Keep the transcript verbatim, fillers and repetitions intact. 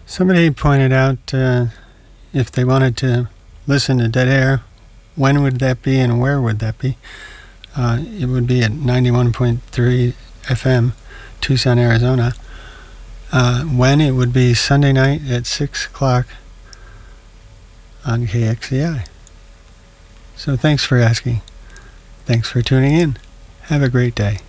Somebody pointed out uh, if they wanted to listen to Dead Air, when would that be and where would that be? Uh, it would be at ninety-one point three F M, Tucson, Arizona. Uh, when it would be Sunday night at six o'clock on K X E I. So thanks for asking. Thanks for tuning in. Have a great day.